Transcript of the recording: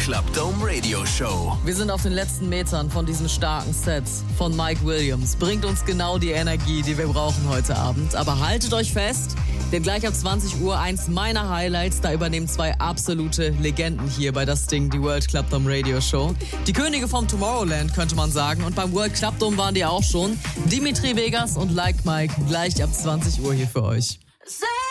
Club Dome Radio Show. Wir sind auf den letzten Metern von diesem starken Set von Mike Williams. Bringt uns genau die Energie, die wir brauchen heute Abend. Aber haltet euch fest, denn gleich ab 20 Uhr eins meiner Highlights. Da übernehmen zwei absolute Legenden hier bei das Ding, die World Club Dome Radio Show. Die Könige vom Tomorrowland, könnte man sagen. Und beim World Club Dome waren die auch schon. Dimitri Vegas und Like Mike gleich ab 20 Uhr hier für euch.